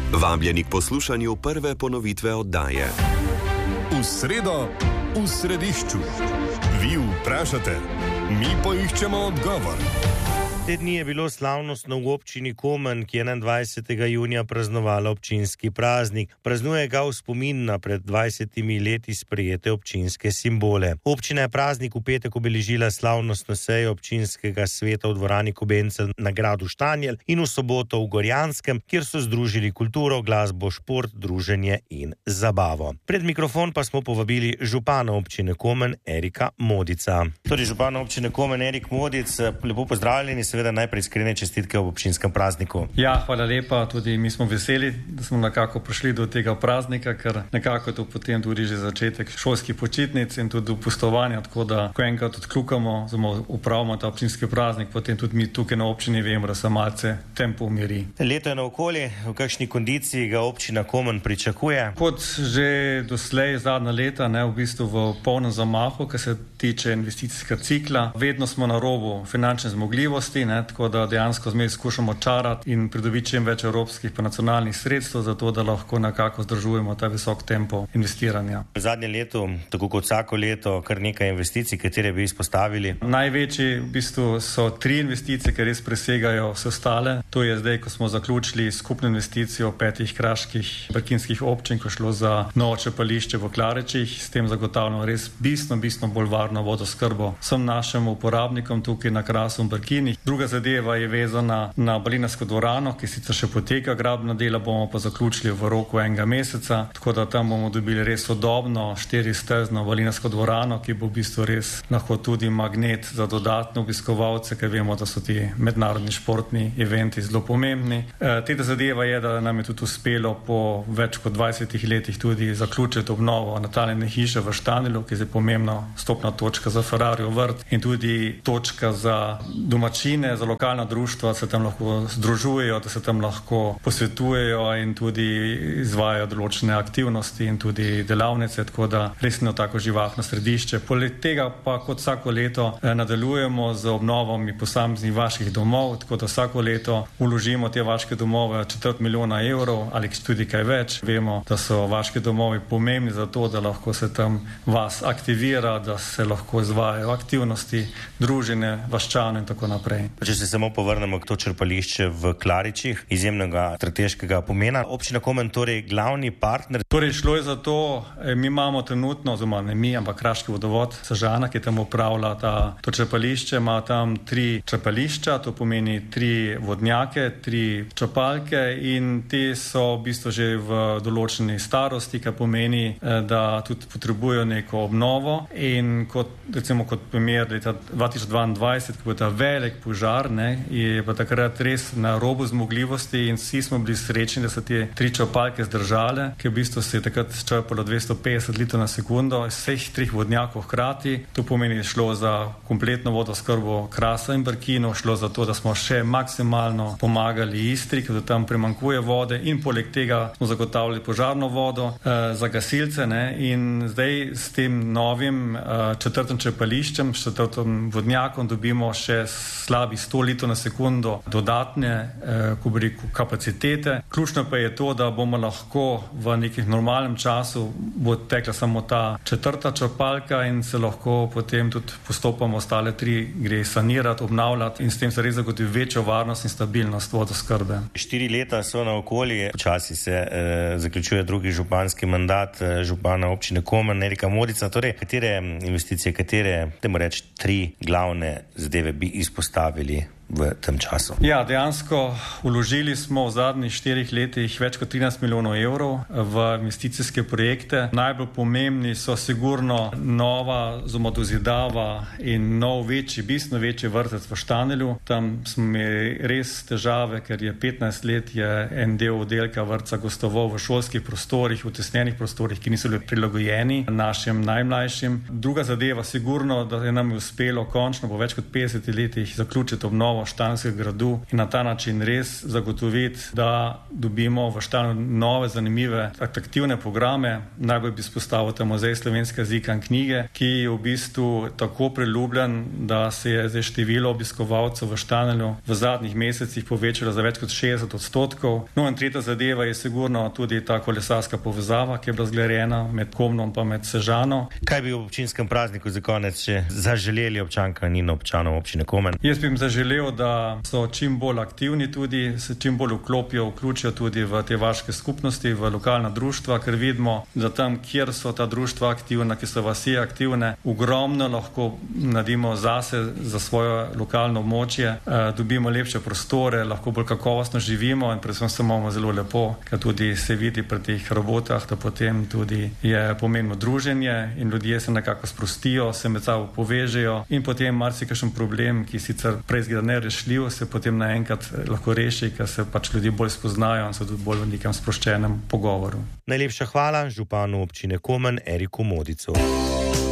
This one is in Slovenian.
Vabljeni k poslušanju prve ponovitve oddaje. V sredo, v središču. Vi vprašate, mi poiščemo odgovor. Te dni je bilo slavnostno v občini Komen, ki je 21. junija praznovala občinski praznik. Praznuje ga v spomin na pred 20 leti sprejete občinske simbole. Občina je praznik v petek obeležila slavnostno sejo občinskega sveta v dvorani Kobencel na gradu Štanjel in v soboto v Gorjanskem, kjer so združili kulturo, glasbo, šport, druženje in zabavo. Pred mikrofon pa smo povabili župana občine Komen Erika Modica. Torej, župan občine Komen Erik Modic, lepo pozdravljeni. Seveda najprej iskrene čestitke ob občinskem prazniku. Ja, hvala lepa, tudi mi smo veseli, da smo nekako prišli do tega praznika, ker nekako to potem tudi že začetek šolskih počitnic in tudi dopustovanja, tako da ko enkrat odkljukamo, upravimo ta občinski praznik, potem tudi mi tukaj na občini vemo, da se malce tempo umiri. Leto je naokoli, v kakšni kondiciji ga občina Komen pričakuje? Kot že doslej zadnja leta, v bistvu v polnem zamahu, kar se tiče investicijskega cikla, vedno smo na robu finančne zmogljivosti, tako da dejansko zmeraj skušamo čarati in pridobiti čim več evropskih pa nacionalnih sredstev, zato da lahko nekako zdržujemo ta visok tempo investiranja. V zadnjem letu, tako kot vsako leto, kar nekaj investicij, katere bi izpostavili? Največji v bistvu so 3 investicije, ki res presegajo vse ostale. To je zdaj, ko smo zaključili skupno investicijo 5 kraških brkinskih občin, ko je šlo za novo črpališče v Klaričih, s tem zagotavljamo res bistveno bolj varno vodoskrbo vsem našim uporabnikom tukaj na Krasu in Brkinih. Druga zadeva je vezana na Balinarsko dvorano, ki sicer še poteka gradbena dela, bomo pa zaključili v roku enega meseca, tako da tam bomo dobili res sodobno 4-stezno Balinarsko dvorano, ki bo v bistvu res lahko tudi magnet za dodatne obiskovalce, ker vemo, da so ti mednarodni športni eventi zelo pomembni. Tretja zadeva je, da nam je tudi uspelo po več kot 20 letih tudi zaključiti obnovo natalne hiše v Štanjelu, ki je pomembna stopna točka za Ferrarijev vrt in tudi točka za domačine, za lokalna društva, se tam lahko združujejo, da se tam lahko posvetujejo in tudi izvajajo določene aktivnosti in tudi delavnice, tako da resno tako živahno središče. Poleg tega pa kot vsako leto nadaljujemo z obnovami posameznih vaških domov, tako da vsako leto vložimo te vaške domove 250 milijona evrov ali tudi kaj več. Vemo, da so vaški domovi pomembni za to, da lahko se tam vas aktivira, da se lahko izvajajo aktivnosti, družine, vaščane in tako naprej. Če se samo povrnemo k to črpališče v Klaričih, izjemnega strateškega pomena. Občina Komen torej glavni partner. Torej šlo je za to, mi imamo trenutno, oziroma ne mi, ampak Kraški vodovod Sežana, ki tam upravlja to črpališče, ima tam 3 črpališča, to pomeni 3 vodnjake, 3 črpalke in te so v bistvu že v določeni starosti, kar pomeni, da tudi potrebujejo neko obnovo in kot primer leta 2022, ko je ta velik požar, je pa takrat res na robu zmogljivosti in vsi smo bili srečni, da so te 3 črpalke zdržale, ki v bistvu se je takrat črpalo 250 litrov na sekundo iz vseh 3 vodnjakov hkrati. To pomeni, šlo za kompletno vodoskrbo Krasa in Brkinov, šlo za to, da smo še maksimalno pomagali Istri, ker tam primanjkuje vode in poleg tega smo zagotavljali požarno vodo za gasilce in zdaj s tem novim 4. črpališčem, 4. vodnjakom dobimo še slabi 100 litrov na sekundo dodatne kapacitete. Ključno pa je to, da bomo lahko v nekim normalnem času bo tekla samo ta 4. črpalka in se lahko potem tudi postopoma ostale 3 gre sanirati, obnavljati in s tem se res zagotovi večjo varnost in stabilnost vodoskrbe. 4 leta so naokoli, počasi se zaključuje drugi županski mandat župana občine Komen Erika Modica. Torej, katere investicije, temu reči 3 glavne zadeve bi izpostavili v tem času? Ja, dejansko vložili smo v zadnjih 4 letih več kot 13 milijonov evrov v investicijske projekte. Najbolj pomembni so sigurno nova dozidava in bistveno večji vrtec v Štanjelu. Tam smo imeli res težave, ker je 15 let je en del oddelka vrtca gostoval v šolskih prostorih, v tesnenih prostorih, ki niso bili prilagojeni našim najmlajšim. Druga zadeva sigurno, da je nam uspelo končno po več kot 50 letih zaključiti obnovo obnovo Štajerskega gradu in na ta način res zagotoviti, da dobimo v Štajerju nove, zanimive, atraktivne programe. Najbolj bi izpostavil ta muzej slovenskega jezika in knjige, ki je v bistvu tako priljubljen, da se je zdaj število obiskovalcev v Štajerju v zadnjih mesecih povečalo za več kot 60%. No in tretja zadeva je sigurno tudi ta kolesarska povezava, ki je bila zgrajena med Komnom pa med Sežano. Kaj bi v občinskem prazniku za konec še zaželeli občankam in občanom občine Komen? Jaz bi jim zaželel, da so čim bolj aktivni tudi, se čim bolj vključijo tudi v te vaške skupnosti, v lokalna društva, ker vidimo, da tam, kjer so ta društva aktivna, ki so vasi aktivne, ogromno lahko naredimo zase, za svoje lokalno območje, dobimo lepše prostore, lahko bolj kakovostno živimo in predvsem se imamo zelo lepo, ker tudi se vidi pri teh robotah, da potem tudi je pomembno druženje in ljudje se nekako sprostijo, se med sabo povežejo in potem marsikakšen problem, ki sicer prej izgleda nerešljiv, se potem naenkrat lahko reši, ker se pač ljudje bolj spoznajo in so tudi bolj v nekem sproščenem pogovoru. Najlepša hvala županu občine Komen Eriku Modicu.